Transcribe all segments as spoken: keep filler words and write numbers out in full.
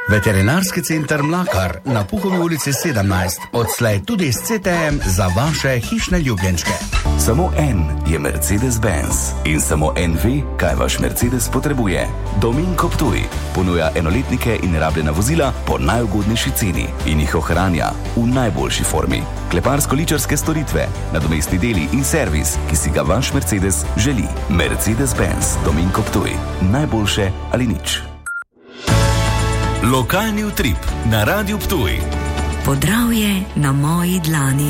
Veterinarski center Mlakar na Puhovi ulici sedemnajst, odslej tudi s C T M za vaše hišne ljubljenčke. Samo en je Mercedes-Benz in samo en ve, kaj vaš Mercedes potrebuje. Dominko Ptuj ponuja enoletnike in rabljena vozila po najugodnejši ceni in jih ohranja v najboljši formi. Kleparsko-ličarske storitve, nadomestni deli in servis, ki si ga vaš Mercedes želi. Mercedes-Benz Dominko Ptuj. Najboljše ali nič. Lokalni utrip na Radiu Ptuj. Podravje na moji dlani.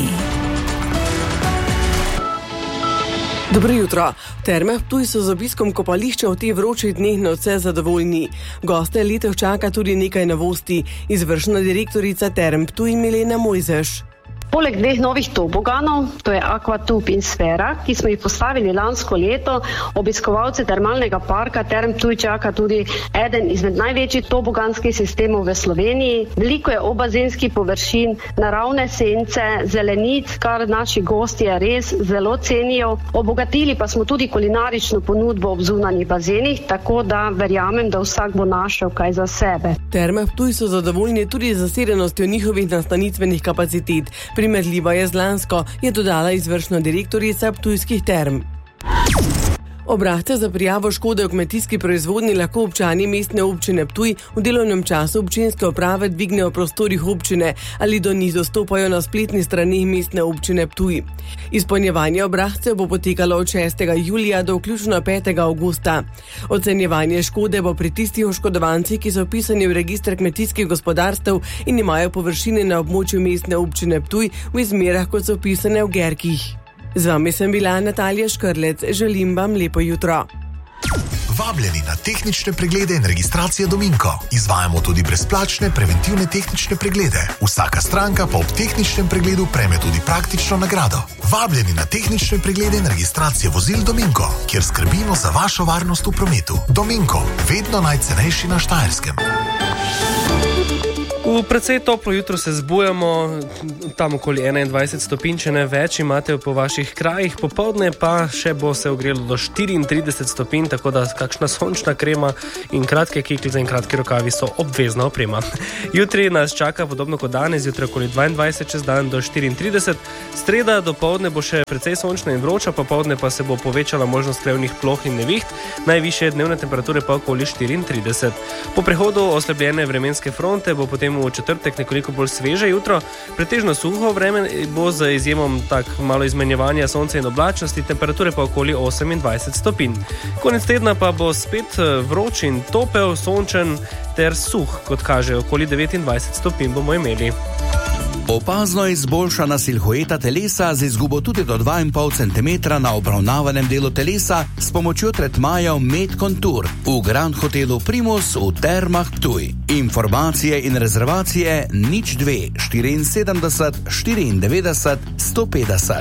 Dobro jutro. V Termah Ptuj so z obiskom kopališča v teh vročih dneh na vse zadovoljni. Goste letos čaka tudi nekaj novosti. Izvršna direktorica Term Ptuj Milena Mojzeš. Poleg dveh novih toboganov, to je Aquatub in Sfera, ki smo jih postavili lansko leto, obiskovalce termalnega parka Term Ptuj čaka tudi eden izmed največjih toboganskih sistemov v Sloveniji. Veliko je obazenskih površin, naravne sence, zelenic, kar naši gostje res zelo cenijo. Obogatili pa smo tudi kulinarično ponudbo ob zunanjih bazenih, tako da verjamem, da vsak bo našel kaj za sebe. Terme Ptuj so zadovoljni tudi z zasedenostjo njihovih nastanitvenih kapacitet. Primerljiva je z lansko, je dodala izvršna direktorica Ptujskih term. Obrahte za prijavo škode v kmetijski proizvodnji lahko občani mestne občine Ptuj v delovnem času občinske uprave dvignejo v prostorih občine ali do njih dostopajo na spletni strani mestne občine Ptuj. Izpolnjevanje obrahcev bo potekalo od šestega julija do vključno petega avgusta. Ocenjevanje škode bo pri tistih oškodovancih, ki so vpisani v register kmetijskih gospodarstev in imajo površine na območju mestne občine Ptuj v izmerah, kot so vpisane v Gerkih. Z vami sem bila Natalija Škrlec. Želim vam lepo jutro. Vabljeni na tehnične preglede in registracije Dominko. Izvajamo tudi brezplačne preventivne tehnične preglede. Vsaka stranka pa ob tehničnem pregledu prejme tudi praktično nagrado. Vabljeni na tehnične preglede in registracije vozil Dominko, kjer skrbimo za vašo varnost v prometu. Dominko, vedno najcenejši na Štajerskem. V precej toplo jutro se zbujamo, tam okoli enaindvajset stopinj, če ne več imate po vaših krajih, popoldne pa še bo se ogrelo do štiriintrideset stopinj, tako da kakšna sončna krema in kratke kiklice in kratki rokavi so obvezna oprema. Jutri nas čaka podobno kot danes, jutri okoli dvaindvajset, čez dan do štiriintrideset, sreda dopoldne bo še precej sončna in vroča, popoldne pa se bo povečala možnost krevnih ploh in neviht, najvišje dnevne temperature pa okoli štiriintrideset. Po prehodu oslabljene vremenske fronte bo potem v četrtek nekoliko bolj sveže jutro, pretežno suho vreme bo z izjemom tak malo izmenjevanja sonca in oblačnosti, temperature pa okoli osemindvajset stopinj. Konec tedna pa bo spet vroč in topel, sončen ter suh, kot kaže, okoli devetindvajset stopinj bomo imeli. Opazno izboljšana silhueta telesa z izgubo tudi do dva in pol centimetra na obravnavanem delu telesa s pomočjo tretmajev Med Contour v Grand Hotelu Primus v Termah Ptuj. Informacije in rezervacije nič dve štiriinsedemdeset štiriindevetdeset sto petdeset.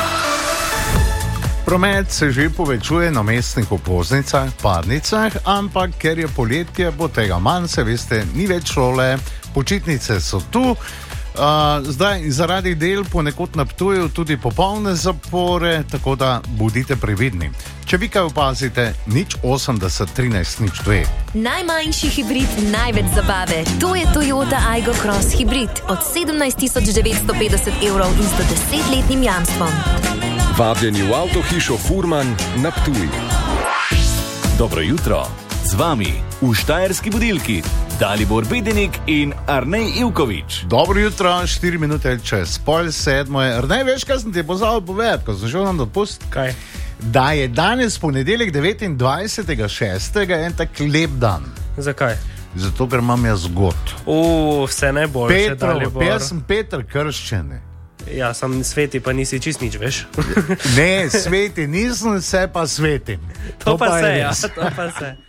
Promet se že povečuje na mestnih obvoznicah, parnicah, ampak ker je poletje, bo tega manj, se veste, ni več šole, počitnice so tu. Uh, zdaj zaradi del ponekod na Ptuju tudi popolne zapore, tako da bodite previdni. Če vi kaj opazite, nič osemdeset trinajst nič dve. Najmanjši hibrid, največ zabave. To je Toyota Aygo Cross hibrid od sedemnajst tisoč devetsto petdeset evrov in sto desetletnim jamstvom. Vabljeni v avtohišo Furman na Ptuj. Dobro jutro, z vami v Štajerski budilki Dalibor Bedenik in Arnej Ivković. Dobro jutro, štiri minute čez pol sedmo je. Arnej, veš, kaj sem ti pozabil povedati, ko sem šel na dopust? Kaj? Da je danes ponedeljek devetindvajsetega šestega en tak lep dan. Zakaj? Zato, ker imam jaz god. U, vse najboljše, Dalibor. Jaz sem Peter Krščen. Ja, sam sveti pa nisi čist nič, veš? Ne, sveti nisem, se pa svetim. To, to pa, pa se, ja, to pa se.